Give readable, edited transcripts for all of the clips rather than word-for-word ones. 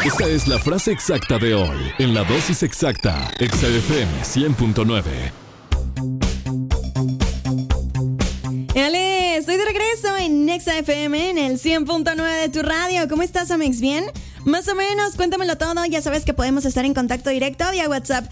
Esta es la frase exacta de hoy, en la dosis exacta, Exa FM 100.9. ¡Dale! Estoy de regreso en Exa FM, en el 100.9 de tu radio. ¿Cómo estás, Amex? ¿Bien? Más o menos, cuéntamelo todo. Ya sabes que podemos estar en contacto directo vía WhatsApp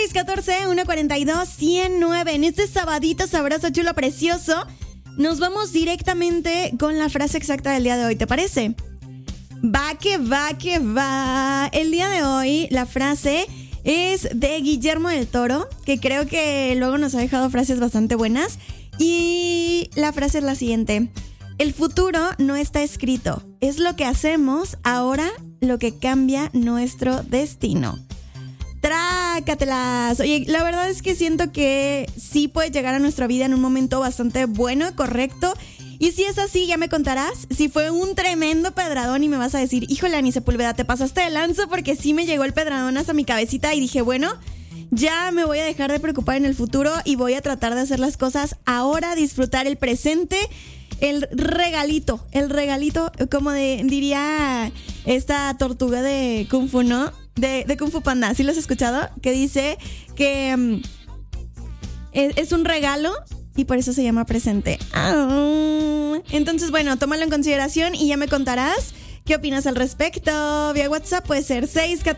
614-142-109. En este sabadito sabroso, chulo, precioso, nos vamos directamente con la frase exacta del día de hoy. ¿Te parece? Va que va. El día de hoy la frase es de Guillermo del Toro, que creo que luego nos ha dejado frases bastante buenas. Y la frase es la siguiente: el futuro no está escrito, es lo que hacemos ahora lo que cambia nuestro destino. Trácatelas. Oye, la verdad es que siento que sí puede llegar a nuestra vida en un momento bastante bueno, correcto. Y si es así, ya me contarás si fue un tremendo pedradón y me vas a decir, híjole, Ani Sepúlveda, te pasaste de lanza, porque sí me llegó el pedradón hasta mi cabecita y dije, bueno, ya me voy a dejar de preocupar en el futuro y voy a tratar de hacer las cosas ahora, disfrutar el presente, el regalito, como diría esta tortuga de Kung Fu, ¿no? De Kung Fu Panda, ¿sí lo has escuchado? Que dice que es un regalo y por eso se llama presente. Entonces, bueno, tómalo en consideración y ya me contarás qué opinas al respecto. Vía WhatsApp puede ser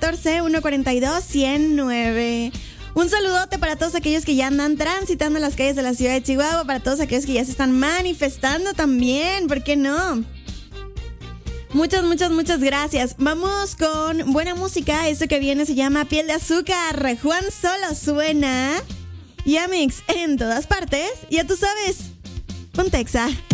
614-142-109. Un saludote para todos aquellos que ya andan transitando las calles de la ciudad de Chihuahua, para todos aquellos que ya se están manifestando también, ¿por qué no? Muchas gracias. Vamos con buena música. Esto que viene se llama Piel de Azúcar. Juan Solo suena. Y Amex en todas partes. Ya tú sabes. Ponte Exa.